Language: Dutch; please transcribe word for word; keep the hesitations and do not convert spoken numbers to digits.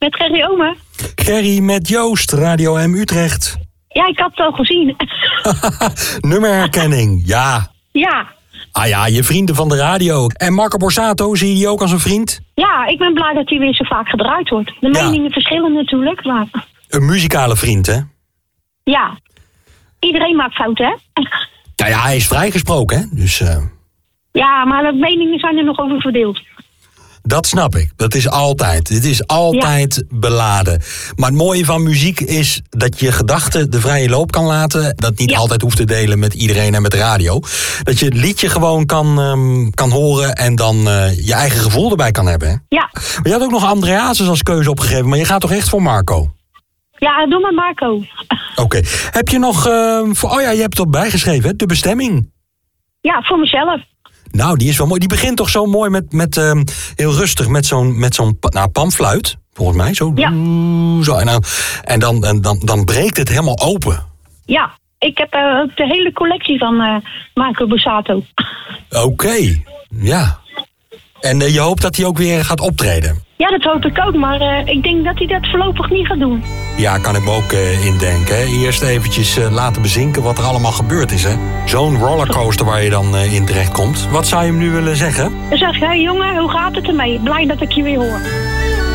Met Gerry Ome. Gerry met Joost, Radio M Utrecht. Ja, ik had het al gezien. Nummerherkenning, ja. Ja. Ah ja, je vrienden van de radio. En Marco Borsato, zie je die ook als een vriend? Ja, ik ben blij dat hij weer zo vaak gedraaid wordt. De Ja. meningen verschillen natuurlijk, maar... Een muzikale vriend, hè? Ja. Iedereen maakt fouten, hè? Nou ja, hij is vrijgesproken, hè? Dus uh, Ja, maar de meningen zijn er nog over verdeeld. dat snap ik. Dat is altijd. Het is altijd beladen. Maar het mooie van muziek is dat je gedachten de vrije loop kan laten. Dat niet Ja. altijd hoeft te delen met iedereen en met de radio. Dat je het liedje gewoon kan, um, kan horen en dan uh, je eigen gevoel erbij kan hebben, hè? Ja. Maar je had ook nog Andreasus als keuze opgegeven, maar je gaat toch echt voor Marco? Ja, doe maar Marco. Oké. Heb je nog... Uh, voor, oh ja, je hebt het op bijgeschreven, hè? De bestemming. Ja, voor mezelf. Nou, die is wel mooi. Die begint toch zo mooi met, met um, heel rustig met zo'n, met zo'n pa- nou, panfluit, volgens mij. Zo. Ja. zo en dan, en dan, en dan, dan breekt het helemaal open. Ja, ik heb uh, de hele collectie van uh, Marco Borsato. Oké, ja. En uh, je hoopt dat hij ook weer gaat optreden. Ja, dat hoop ik ook, maar uh, ik denk dat hij dat voorlopig niet gaat doen. Ja, kan ik me ook uh, indenken. Hè? Eerst eventjes uh, laten bezinken wat er allemaal gebeurd is. Hè? Zo'n rollercoaster waar je dan uh, in terecht komt. Wat zou je hem nu willen zeggen? Dan zeg je, hé jongen, hoe gaat het ermee? Blij dat ik je weer hoor.